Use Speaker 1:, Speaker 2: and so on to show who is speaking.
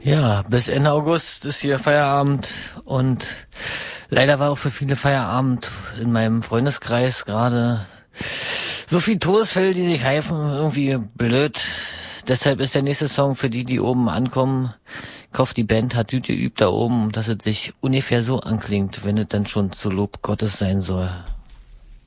Speaker 1: Ja, bis Ende August ist hier Feierabend und leider war auch für viele Feierabend in meinem Freundeskreis gerade so viel Todesfälle, die sich heifen, irgendwie blöd. Deshalb ist der nächste Song für die oben ankommen. Ich hoffe, die Band hat gut geübt da oben, dass es sich ungefähr so anklingt, wenn es dann schon zu Lob Gottes sein soll.